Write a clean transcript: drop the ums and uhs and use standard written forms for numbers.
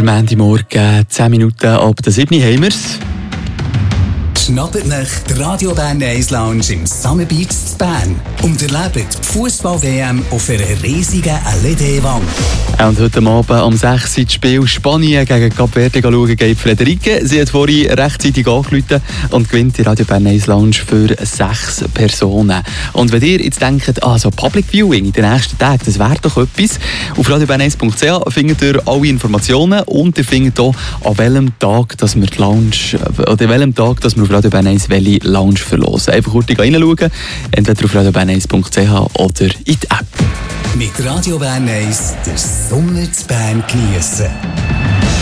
Der Montagmorgen, 10 Minuten ab der 7 haben wir's. Schnappt nach die Radio Bern 1 Lounge im Summer Beach zu Bern und erlebt die Fußball-WM auf einer riesigen LED-Wand. Und heute Abend um 6 Uhr das Spiel Spanien gegen Cap Verde schauen geht Frederike. Sie hat vorhin rechtzeitig angerufen und gewinnt die Radio Bern 1 Lounge für 6 Personen. Und wenn ihr jetzt denkt, so Public Viewing in den nächsten Tagen, das wäre doch etwas, auf radiobern1.ch findet ihr alle Informationen und ihr findet auch, an welchem Tag dass wir die Lounge, oder an welchem Tag dass wir auf Radio Bern 1 welche Lounge verlosen. Einfach kurz reinschauen, entweder auf radiobern1.ch oder in die App. Mit Radio Bern 1 den Sommer zu Bern geniessen.